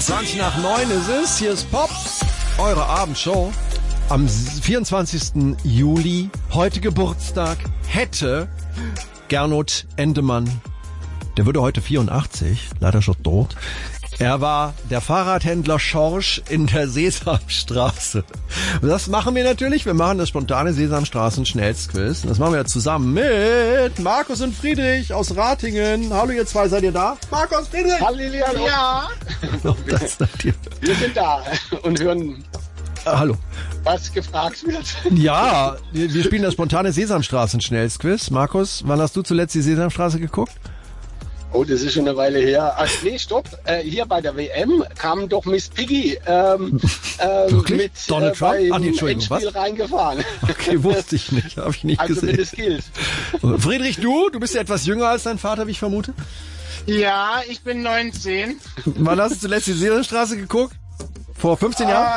8:20 ist es. Hier ist Pop, eure Abendshow. Am 24. Juli, heute Geburtstag, hätte Gernot Endemann, der würde heute 84, leider schon tot. Er war der Fahrradhändler Schorsch in der Sesamstraße. Und das machen wir natürlich. Wir machen das spontane Sesamstraßen-Schnellstquiz. Das machen wir zusammen mit Markus und Friedrich aus Ratingen. Hallo ihr zwei, seid ihr da? Markus, Friedrich! Hallo Lilian. Ja. Wir sind da und hören, hallo. was gefragt wird. Ja, wir spielen das spontane Sesamstraßen-Schnellstquiz. Markus, wann hast du zuletzt die Sesamstraße geguckt? Oh, das ist schon eine Weile her. Ach, nee, stopp. Hier bei der WM kam doch Miss Piggy mit Donald Trump? Ach, nee, Entschuldigung, was? Reingefahren. Okay, wusste ich nicht. Habe ich nicht also gesehen. Wenn es gilt. Friedrich, du bist ja etwas jünger als dein Vater, wie ich vermute. Ja, ich bin 19. Wann hast du zuletzt die Sesamstraße geguckt? Vor 15 Jahren?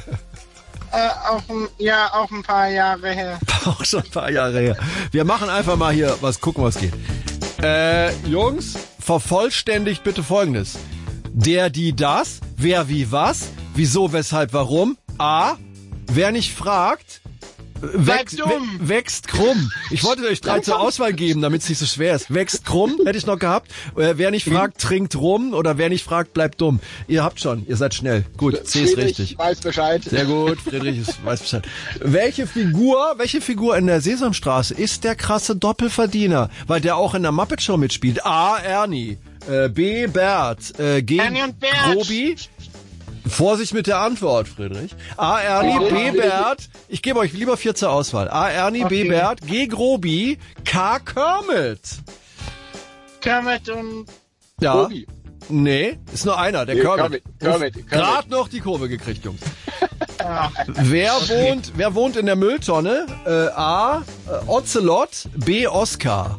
Auch ein paar Jahre her. Auch schon ein paar Jahre her. Wir machen einfach mal hier gucken, was geht. Jungs, vervollständigt bitte Folgendes. Der, die, das, wer, wie, was, wieso, weshalb, warum. A, wer nicht fragt, wächst krumm. Ich wollte euch 3 zur Auswahl geben, damit es nicht so schwer ist. Wächst krumm, hätte ich noch gehabt. Wer nicht fragt, trinkt rum. Oder wer nicht fragt, bleibt dumm. Ihr habt schon, ihr seid schnell. Gut, C ist richtig. Weiß Bescheid. Sehr gut, Friedrich weiß Bescheid. Welche Figur in der Sesamstraße ist der krasse Doppelverdiener? Weil der auch in der Muppet Show mitspielt. A, Ernie. B, Bert. G, Grobi. Vorsicht mit der Antwort, Friedrich. A, Ernie, B, Bert. Ich gebe euch lieber 4 zur Auswahl. A, Ernie, okay. B, Bert, G, Grobi, K, Kermit. Kermit und... Ja. Grobi. Nee, ist nur einer, der Kermit. Gerade noch die Kurve gekriegt, Jungs. Wer wohnt in der Mülltonne? A, Ocelot, B, Oscar.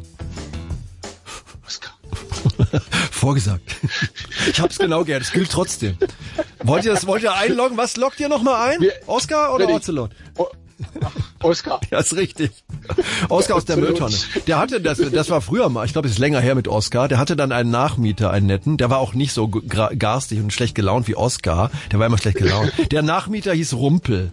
Vorgesagt. Ich hab's genau gehört, es gilt trotzdem. Wollt ihr einloggen? Was loggt ihr nochmal ein? Oscar oder Ocelot? Oscar. Ja, ist richtig. Oscar aus der Mülltonne. Der hatte, das war früher mal, ich glaube, es ist länger her mit Oscar, der hatte dann einen Nachmieter, einen netten, der war auch nicht so garstig und schlecht gelaunt wie Oscar, der war immer schlecht gelaunt. Der Nachmieter hieß Rumpel.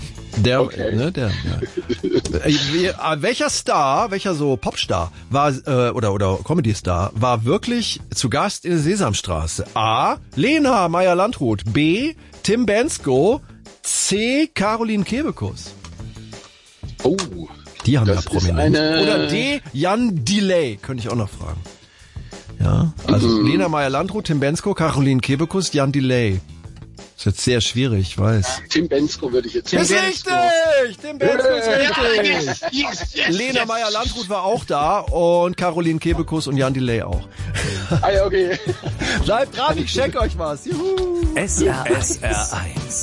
Welcher Star, welcher so Popstar war oder Comedy-Star war wirklich zu Gast in der Sesamstraße? A, Lena Meyer-Landrut, B, Tim Bendzko, C, Caroline Kebekus. Oh, die haben ja prominent. Oder D, Jan Delay, könnte ich auch noch fragen. Ja, also Lena Meyer-Landrut, Tim Bendzko, Caroline Kebekus, Jan Delay. Das ist jetzt sehr schwierig, ich weiß. Tim Bendzko würde ich jetzt... Ist richtig! Tim Bendzko ist richtig! Yes, Lena Meyer-Landrut war auch da und Caroline Kebekus und Jan Delay auch. Ah ja, okay. Bleibt dran, ich check euch was. Juhu! SR1